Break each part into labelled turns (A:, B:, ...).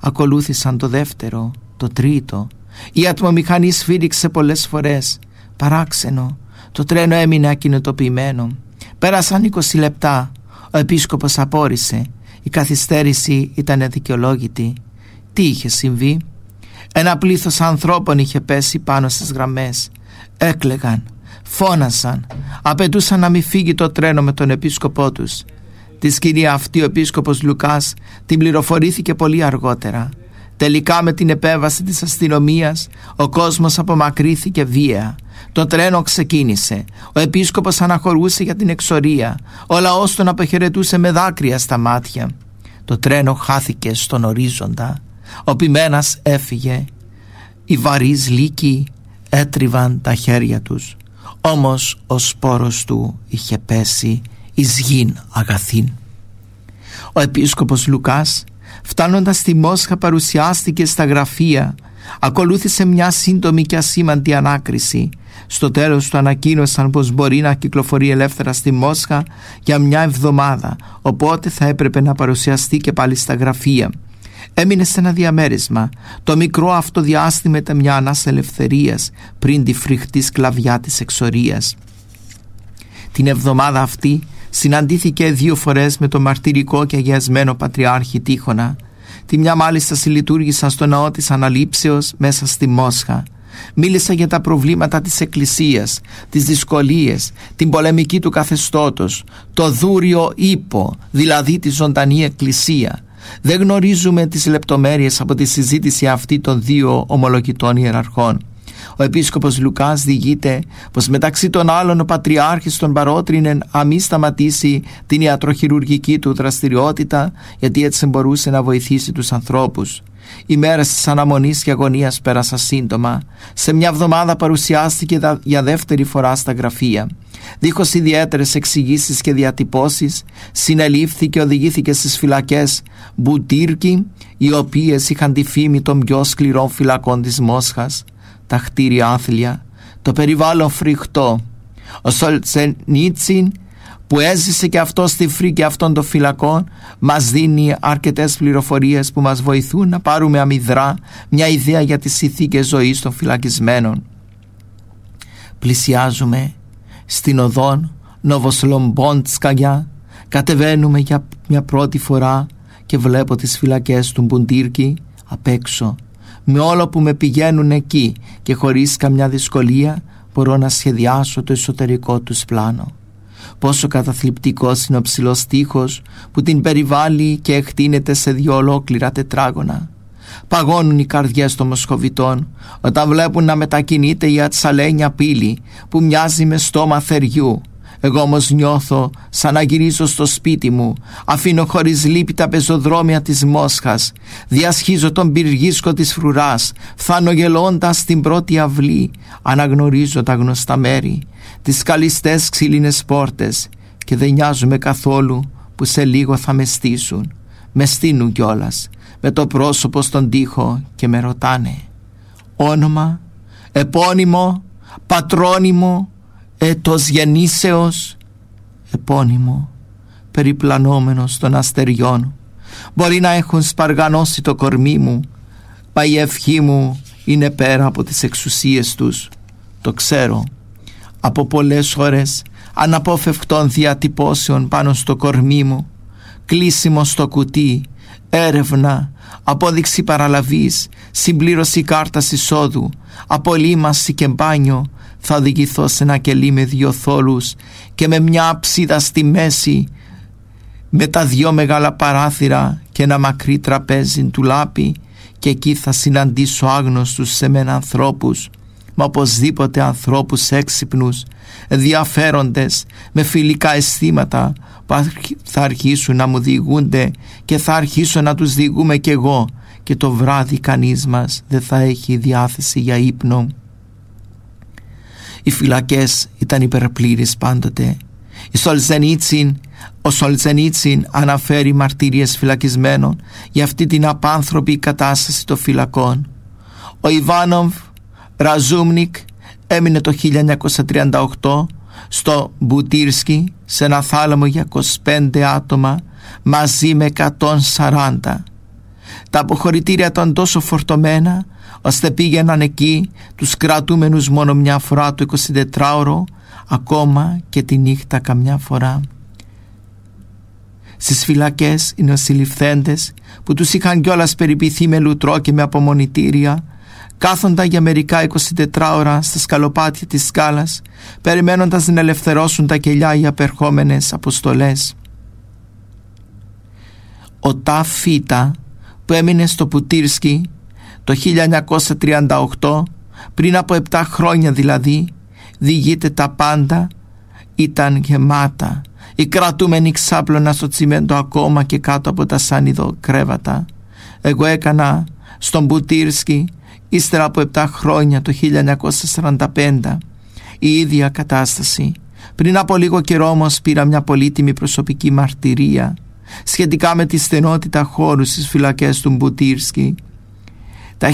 A: Ακολούθησαν το δεύτερο, το τρίτο. Η ατμομηχανή σφύριξε πολλές φορές. Παράξενο, το τρένο έμεινε ακινητοποιημένο. Πέρασαν 20 λεπτά. Ο επίσκοπος απόρρισε. Η καθυστέρηση ήταν αδικαιολόγητη. Τι είχε συμβεί? Ένα πλήθος ανθρώπων είχε πέσει πάνω στις γραμμές. Έκλαιγαν, φώναζαν, απαιτούσαν να μην φύγει το τρένο με τον επίσκοπό τους. Τη σκηνή αυτή ο επίσκοπος Λουκάς την πληροφορήθηκε πολύ αργότερα. Τελικά με την επέμβαση της αστυνομίας ο κόσμος απομακρύθηκε βία. Το τρένο ξεκίνησε. Ο επίσκοπος αναχωρούσε για την εξορία. Ο λαός τον αποχαιρετούσε με δάκρυα στα μάτια. Το τρένο χάθηκε στον ορίζοντα. Ο ποιμένας έφυγε. Οι βαρύς λύκοι έτριβαν τα χέρια τους. Όμως ο σπόρος του είχε πέσει εις γην αγαθήν. Ο επίσκοπος Λουκάς, φτάνοντας στη Μόσχα, παρουσιάστηκε στα γραφεία. Ακολούθησε μια σύντομη και ασήμαντη ανάκριση. Στο τέλος του ανακοίνωσαν πως μπορεί να κυκλοφορεί ελεύθερα στη Μόσχα για μια εβδομάδα, οπότε θα έπρεπε να παρουσιαστεί και πάλι στα γραφεία. Έμεινε σε ένα διαμέρισμα. Το μικρό αυτό διάστημα ήταν μια ανάσα ελευθερίας πριν τη φρικτή σκλαβιά της εξορίας. Την εβδομάδα αυτή συναντήθηκε 2 φορές με τον μαρτυρικό και αγιασμένο Πατριάρχη Τίχωνα. Τη μια μάλιστα συλλειτουργήσαν στο ναό της Αναλήψεως μέσα στη Μόσχα. Μίλησα για τα προβλήματα της Εκκλησίας, τις δυσκολίες, την πολεμική του καθεστώτος, το δούριο ύπο, δηλαδή τη ζωντανή Εκκλησία. Δεν γνωρίζουμε τις λεπτομέρειες από τη συζήτηση αυτή των 2 ομολογητών ιεραρχών. Ο επίσκοπος Λουκάς διηγείται πως μεταξύ των άλλων ο Πατριάρχης τον παρότρινε να μην σταματήσει την ιατροχειρουργική του δραστηριότητα, γιατί έτσι μπορούσε να βοηθήσει τους ανθρώπους. Οι μέρες της αναμονής και αγωνίας πέρασαν σύντομα. Σε μια εβδομάδα παρουσιάστηκε για δεύτερη φορά στα γραφεία. Δίχως ιδιαίτερες εξηγήσεις και διατυπώσεις, συνελήφθη και οδηγήθηκε στις φυλακές Μπουτύρκι, οι οποίες είχαν τη φήμη των πιο σκληρών φυλακών της Μόσχας. Τα κτίρια άθλια, το περιβάλλον φρικτό. Ο Σολτζενίτσιν, που έζησε και αυτό στη φρίκη αυτών των φυλακών, μας δίνει αρκετές πληροφορίες που μας βοηθούν να πάρουμε αμυδρά μια ιδέα για τις συνθήκες ζωής των φυλακισμένων. Πλησιάζουμε στην οδόν Νοβοσλομπόντσκαγια, κατεβαίνουμε για μια πρώτη φορά και βλέπω τις φυλακές του Μπουντίρκι απ' έξω. Με όλο που με πηγαίνουν εκεί και χωρίς καμιά δυσκολία μπορώ να σχεδιάσω το εσωτερικό τους πλάνο. Πόσο καταθλιπτικός είναι ο ψηλός τοίχος που την περιβάλλει και εκτείνεται σε 2 ολόκληρα τετράγωνα. Παγώνουν οι καρδιές των Μοσχοβιτών όταν βλέπουν να μετακινείται η ατσαλένια πύλη που μοιάζει με στόμα θεριού. Εγώ όμως νιώθω σαν να γυρίζω στο σπίτι μου. Αφήνω χωρίς λύπη τα πεζοδρόμια της Μόσχας. Διασχίζω τον πυργίσκο της φρουράς. Φθάνω γελώντας στην πρώτη αυλή. Αναγνωρίζω τα γνωστά μέρη, τις καλιστές ξύλινες πόρτες, και δεν νοιάζουμε καθόλου που σε λίγο θα με στήσουν. Με στείνουν κιόλας με το πρόσωπο στον τοίχο και με ρωτάνε όνομα, επώνυμο, πατρόνυμο, έτος γεννήσεως. Επώνυμο, περιπλανόμενος των αστεριών. Μπορεί να έχουν σπαργανώσει το κορμί μου, μα η ευχή μου είναι πέρα από τις εξουσίες τους. Το ξέρω. Από πολλές ώρες αναπόφευκτων διατυπώσεων πάνω στο κορμί μου, κλείσιμο στο κουτί, έρευνα, απόδειξη παραλαβής, συμπλήρωση κάρτας εισόδου, απολύμαση και μπάνιο, θα οδηγηθώ σε ένα κελί με 2 θόλους και με μια αψίδα στη μέση, με τα 2 μεγάλα παράθυρα και ένα μακρύ τραπέζι του λάπη, και εκεί θα συναντήσω άγνωστους σε μένα ανθρώπους, μα οπωσδήποτε ανθρώπους έξυπνους, ενδιαφέροντες, με φιλικά αισθήματα, που θα αρχίσουν να μου διηγούνται και θα αρχίσω να τους διηγούμε κι εγώ, και το βράδυ κανείς μας δεν θα έχει διάθεση για ύπνο. Οι φυλακές ήταν υπερπλήρεις πάντοτε. Ο Σολτζενίτσιν αναφέρει μαρτύριες φυλακισμένων για αυτή την απάνθρωπη κατάσταση των φυλακών. Ο Ιβάνοβ Ραζούμνικ έμεινε το 1938 στο Μπουτίρσκι σε ένα θάλαμο για 25 άτομα μαζί με 140. Τα αποχωρητήρια ήταν τόσο φορτωμένα ώστε πήγαιναν εκεί τους κρατούμενους μόνο μια φορά το 24ωρο, ακόμα και τη νύχτα καμιά φορά. Στις φυλακές οι νοσηληφθέντες που τους είχαν κιόλας περιποιηθεί με λουτρό και με απομονητήρια κάθονταν για μερικά 24 ώρα στα σκαλοπάτια της σκάλας, περιμένοντας να ελευθερώσουν τα κελιά οι απερχόμενες αποστολές. Ο Ταφ Φίτα, που έμεινε στο Πουτήρσκι το 1938, πριν από 7 χρόνια δηλαδή, διηγείται τα πάντα, ήταν γεμάτα. Οι κρατούμενοι ξάπλωναν στο τσιμέντο ακόμα και κάτω από τα σάνιδο κρέβατα. Εγώ έκανα στον Πουτήρσκι ύστερα από 7 χρόνια το 1945 η ίδια κατάσταση. Πριν από λίγο καιρό όμως πήρα μια πολύτιμη προσωπική μαρτυρία σχετικά με τη στενότητα χώρου στις φυλακές του Πουτήρσκι. Τα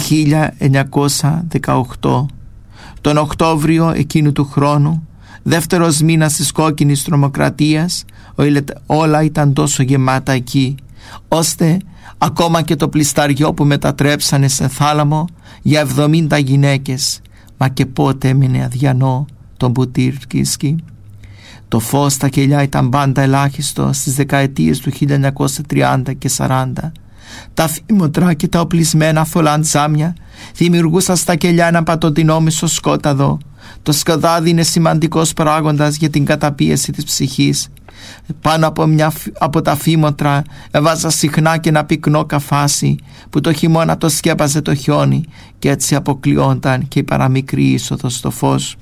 A: 1918, τον Οκτώβριο εκείνου του χρόνου, δεύτερος μήνας της κόκκινης τρομοκρατίας, όλα ήταν τόσο γεμάτα εκεί, ώστε ακόμα και το πλισταριό που μετατρέψανε σε θάλαμο για 70 γυναίκες, μα και πότε έμεινε αδιανό τον Πουτήρσκι. Το φως στα κελιά ήταν πάντα ελάχιστο στις δεκαετίες του 1930 και 40. Τα φήμοτρα και τα οπλισμένα θολά τζάμια δημιουργούσαν στα κελιά ένα πατοντινόμισο σκόταδο. Το σκοτάδι είναι σημαντικός παράγοντας για την καταπίεση της ψυχής. Πάνω από τα φήμοτρα έβαζα συχνά και ένα πυκνό καφάσι που το χειμώνα το σκέπαζε το χιόνι και έτσι αποκλειόταν και η παραμικρή είσοδος στο φως.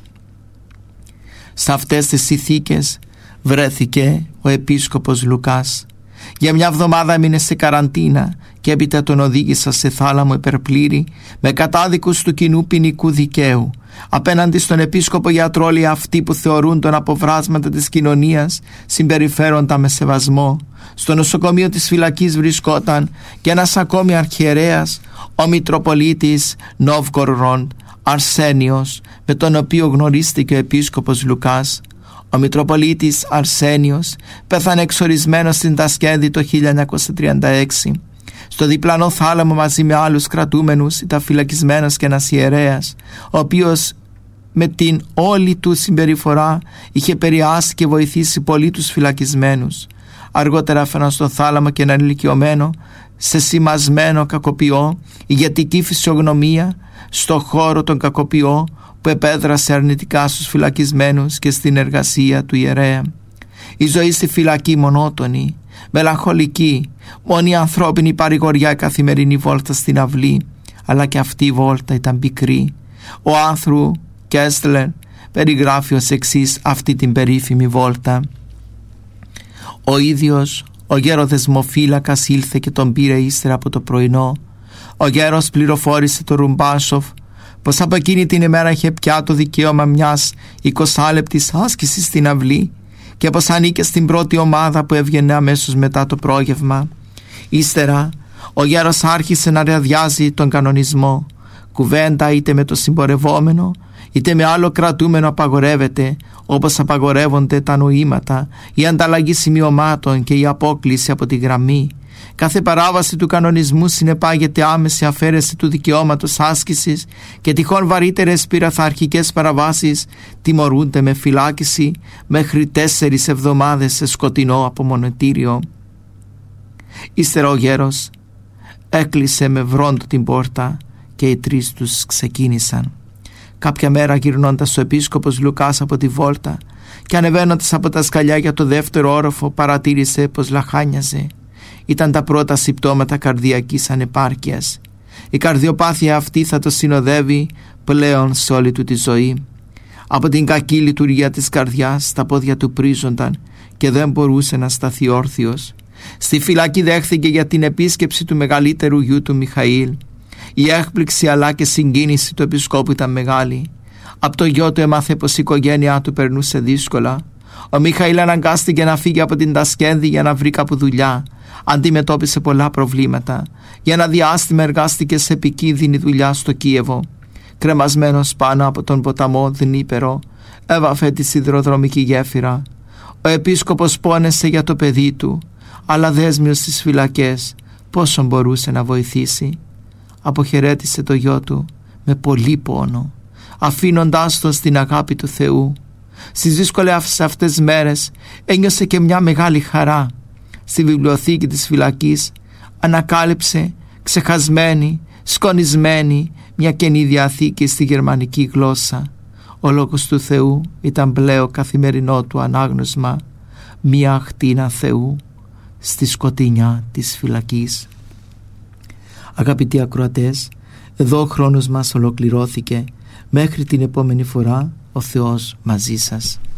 A: Σε αυτές τις συνθήκες βρέθηκε ο επίσκοπος Λουκάς. Για μια εβδομάδα έμεινε σε καραντίνα και έπειτα τον οδήγησα σε θάλαμο υπερπλήρη με κατάδικους του κοινού ποινικού δικαίου. Απέναντι στον επίσκοπο γιατρό όλοι αυτοί που θεωρούν τον αποβράσματα της κοινωνίας συμπεριφέρονταν με σεβασμό. Στο νοσοκομείο της φυλακής βρισκόταν και ένας ακόμη αρχιερέας, ο Μητροπολίτης Νόβγκοροντ Αρσένιος, με τον οποίο γνωρίστηκε ο επίσκοπος Λουκάς. Ο Μητροπολίτης Αρσένιος πέθανε εξορισμένος στην Τασκένδη το 1936. Στο διπλανό θάλαμο μαζί με άλλους κρατούμενους ήταν φυλακισμένος και ένας ιερέας, ο οποίος με την όλη του συμπεριφορά είχε επηρεάσει και βοηθήσει πολύ τους φυλακισμένους. Αργότερα έφεραν στο θάλαμο και έναν ηλικιωμένο σε σημασμένο κακοποιό, ηγετική φυσιογνωμία στο χώρο των κακοποιό που επέδρασε αρνητικά στους φυλακισμένους και στην εργασία του ιερέα. Η ζωή στη φυλακή μονότονη, μελαγχολική, μόνη η ανθρώπινη παρηγοριά, η καθημερινή βόλτα στην αυλή, αλλά και αυτή η βόλτα ήταν πικρή. Ο Άνθρου Κέστλερ περιγράφει ως εξής αυτή την περίφημη βόλτα. Ο ίδιος ο γεροδεσμοφύλακας ήλθε και τον πήρε ύστερα από το πρωινό. Ο γέρος πληροφόρησε τον Ρουμπάσοφ πως από εκείνη την ημέρα είχε πια το δικαίωμα μιας 20λεπτης άσκησης στην αυλή και πως ανήκε στην πρώτη ομάδα που έβγαινε αμέσως μετά το πρόγευμα. Ύστερα ο γέρος άρχισε να ραδιάζει τον κανονισμό. Κουβέντα είτε με το συμπορευόμενο είτε με άλλο κρατούμενο απαγορεύεται, όπως απαγορεύονται τα νοήματα, η ανταλλαγή σημειωμάτων και η απόκληση από τη γραμμή. Κάθε παράβαση του κανονισμού συνεπάγεται άμεση αφαίρεση του δικαιώματος άσκησης και τυχόν βαρύτερες πειθαρχικές παραβάσεις τιμωρούνται με φυλάκιση μέχρι 4 εβδομάδες σε σκοτεινό απομονωτήριο. Ύστερα ο γέρος έκλεισε με βρόντο την πόρτα και οι 3 τους ξεκίνησαν. Κάποια μέρα γυρνώντας ο επίσκοπος Λουκάς από τη βόλτα και ανεβαίνοντας από τα σκαλιά για το δεύτερο όροφο παρατήρησε πως λαχάνιαζε. Ήταν τα πρώτα συμπτώματα καρδιακής ανεπάρκειας. Η καρδιοπάθεια αυτή θα το συνοδεύει πλέον σε όλη του τη ζωή. Από την κακή λειτουργία της καρδιάς τα πόδια του πρίζονταν και δεν μπορούσε να σταθεί όρθιος. Στη φυλακή δέχθηκε για την επίσκεψη του μεγαλύτερου γιου του Μιχαήλ. Η έκπληξη αλλά και συγκίνηση του επισκόπου ήταν μεγάλη. Από το γιο του έμαθε πως η οικογένειά του περνούσε δύσκολα. Ο Μιχαήλ αναγκάστηκε να φύγει από την Τασκένδη για να βρει κάπου δουλειά. Αντιμετώπισε πολλά προβλήματα. Για ένα διάστημα εργάστηκε σε επικίνδυνη δουλειά στο Κίεβο. Κρεμασμένος πάνω από τον ποταμό Δνίπερο, έβαφε τη σιδηροδρομική γέφυρα. Ο επίσκοπος πόνεσε για το παιδί του, αλλά δέσμιος στις φυλακές πόσο μπορούσε να βοηθήσει. Αποχαιρέτησε το γιο του με πολύ πόνο, αφήνοντάς το στην αγάπη του Θεού. Στις δύσκολες αυτές μέρες ένιωσε και μια μεγάλη χαρά. Στη βιβλιοθήκη της φυλακής ανακάλυψε ξεχασμένη, σκονισμένη μια καινή διαθήκη στη γερμανική γλώσσα. Ο Λόγος του Θεού ήταν πλέον καθημερινό του ανάγνωσμα, μια ακτίνα Θεού στη σκοτεινιά της φυλακής. Αγαπητοί ακροατές, εδώ ο χρόνος μας ολοκληρώθηκε. Μέχρι την επόμενη φορά, ο Θεός μαζί σας.